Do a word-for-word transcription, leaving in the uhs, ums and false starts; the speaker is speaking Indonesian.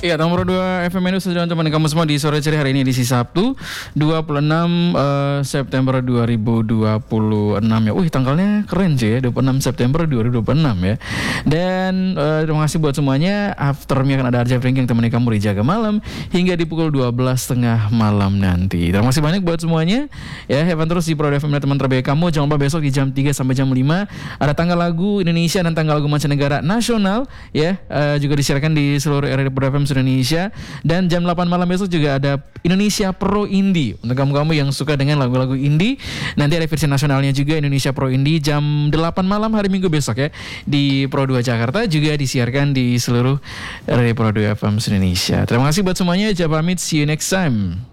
Iya, nomor dua F M News sudah teman kamu semua di sore ceria hari ini edisi Sabtu dua puluh enam uh, September dua ribu dua puluh enam ya. Wih, tanggalnya keren sih ya, dua puluh enam September dua ribu dua puluh enam ya. Dan uh, terima kasih buat semuanya. After me akan ada Arja Frank yang temani kamu di Jaga Malam hingga di pukul dua belas tiga puluh malam nanti. Terima kasih banyak buat semuanya. Ya, have fun terus di Pro F M teman terbaik kamu. Jangan lupa besok di jam tiga sampai jam lima ada tanggal lagu Indonesia dan tanggal lagu mancanegara nasional ya, uh, juga disiarkan di seluruh area Pro F M Indonesia. Dan jam delapan malam besok juga ada Indonesia Pro Indie untuk kamu-kamu yang suka dengan lagu-lagu indie. Nanti ada versi nasionalnya juga Indonesia Pro Indie jam delapan malam hari Minggu besok ya di Pro dua Jakarta, juga disiarkan di seluruh area Pro dua F M Indonesia. Terima kasih buat semuanya. Jabamit, see you next time.